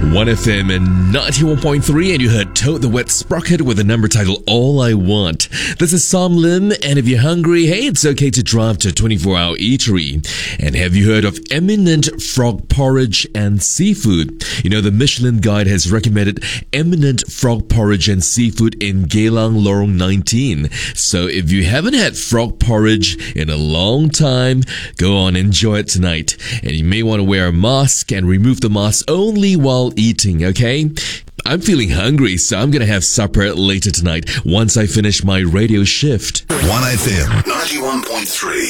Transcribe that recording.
1FM and 91.3, and you heard Toad the Wet Sprocket with a number titled All I Want. This is Sam Lim, and if you're hungry, hey, it's okay to drive to a 24-hour eatery. And have you heard of Eminent Frog Porridge and Seafood? You know, the Michelin Guide has recommended Eminent Frog Porridge and Seafood in Geylang Lorong 19. So if you haven't had frog porridge in a long time, go on, enjoy it tonight. And you may want to wear a mask and remove the mask only while eating, okay? I'm feeling hungry, so I'm gonna have supper later tonight once I finish my radio shift. 1FM 91.3